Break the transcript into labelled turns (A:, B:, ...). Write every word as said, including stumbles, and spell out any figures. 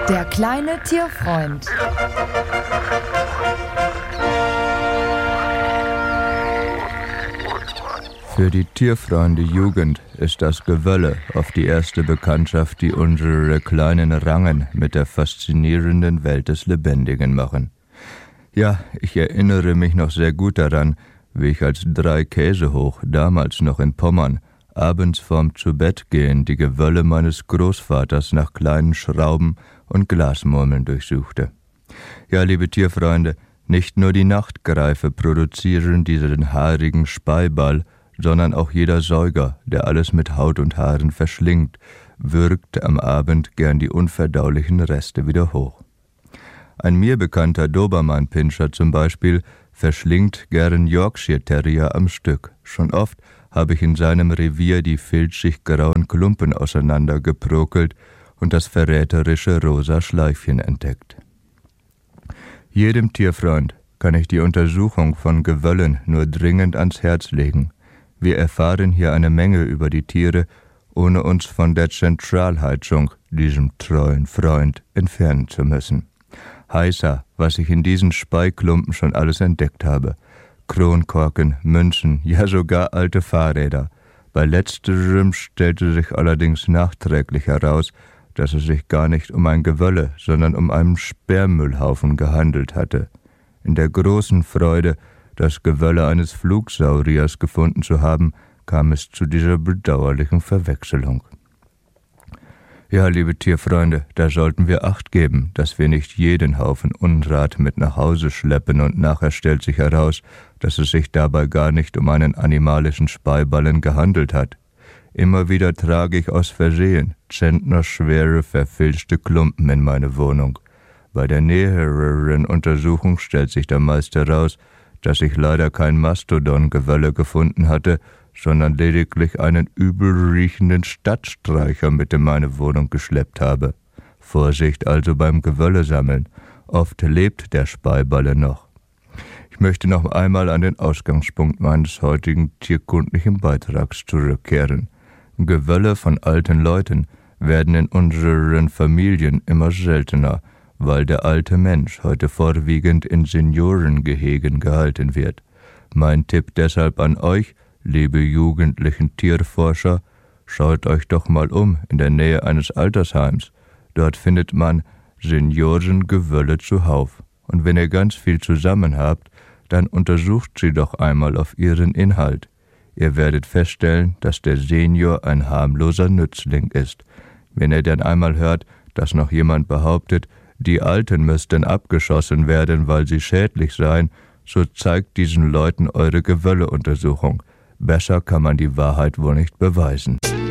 A: Der kleine Tierfreund.
B: Für die tierfreunde Jugend ist das Gewölle oft die erste Bekanntschaft, die unsere kleinen Rangen mit der faszinierenden Welt des Lebendigen machen. Ja, ich erinnere mich noch sehr gut daran, wie ich als drei Käse hoch, damals noch in Pommern, abends vorm Zubettgehen die Gewölle meines Großvaters nach kleinen Schrauben und Glasmurmeln durchsuchte. Ja, liebe Tierfreunde, nicht nur die Nachtgreife produzieren diesen haarigen Speiball, sondern auch jeder Säuger, der alles mit Haut und Haaren verschlingt, würgt am Abend gern die unverdaulichen Reste wieder hoch. Ein mir bekannter Dobermann-Pinscher zum Beispiel verschlingt gern Yorkshire Terrier am Stück. Schon oft habe ich in seinem Revier die filzig grauen Klumpen auseinandergeprokelt und das verräterische rosa Schleifchen entdeckt. Jedem Tierfreund kann ich die Untersuchung von Gewöllen nur dringend ans Herz legen. Wir erfahren hier eine Menge über die Tiere, ohne uns von der Zentralheizung, diesem treuen Freund, entfernen zu müssen. Heißer, was ich in diesen Speiklumpen schon alles entdeckt habe. Kronkorken, Münzen, ja sogar alte Fahrräder. Bei letzterem stellte sich allerdings nachträglich heraus, dass es sich gar nicht um ein Gewölle, sondern um einen Sperrmüllhaufen gehandelt hatte. In der großen Freude, das Gewölle eines Flugsauriers gefunden zu haben, kam es zu dieser bedauerlichen Verwechslung. Ja, liebe Tierfreunde, da sollten wir Acht geben, dass wir nicht jeden Haufen Unrat mit nach Hause schleppen und nachher stellt sich heraus, dass es sich dabei gar nicht um einen animalischen Speiballen gehandelt hat. Immer wieder trage ich aus Versehen zentnerschwere, verfilzte Klumpen in meine Wohnung. Bei der näheren Untersuchung stellt sich dann meist heraus, dass ich leider kein Mastodon-Gewölle gefunden hatte, sondern lediglich einen übelriechenden Stadtstreicher mit in meine Wohnung geschleppt habe. Vorsicht also beim Gewölle sammeln. Oft lebt der Speiballe noch. Ich möchte noch einmal an den Ausgangspunkt meines heutigen tierkundlichen Beitrags zurückkehren. Gewölle von alten Leuten werden in unseren Familien immer seltener, weil der alte Mensch heute vorwiegend in Seniorengehegen gehalten wird. Mein Tipp deshalb an euch, liebe jugendlichen Tierforscher, schaut euch doch mal um in der Nähe eines Altersheims. Dort findet man Seniorengewölle zuhauf. Und wenn ihr ganz viel zusammen habt, dann untersucht sie doch einmal auf ihren Inhalt. Ihr werdet feststellen, dass der Senior ein harmloser Nützling ist. Wenn ihr dann einmal hört, dass noch jemand behauptet, die Alten müssten abgeschossen werden, weil sie schädlich seien, so zeigt diesen Leuten eure Gewölleuntersuchung. Besser kann man die Wahrheit wohl nicht beweisen.